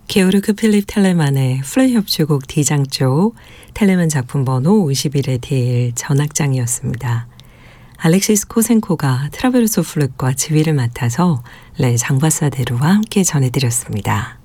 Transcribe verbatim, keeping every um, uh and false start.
게오르크 필립 텔레만의 플레이 협주곡 D장조, 텔레만 작품 번호 오십일의 딜 전악장이었습니다. 알렉시스 코센코가 트라베르소 플룻과 지휘를 맡아서 레 장바사데루와 함께 전해드렸습니다.